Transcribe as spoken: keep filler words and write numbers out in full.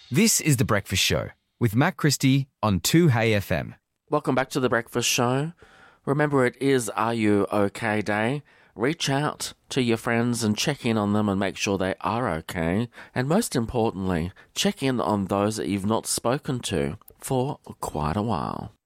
This is The Breakfast Show with Matt Christie on two Hey F M. Welcome back to The Breakfast Show. Remember, it is Are You OK Day. Reach out to your friends and check in on them and make sure they are okay. And most importantly, check in on those that you've not spoken to for quite a while.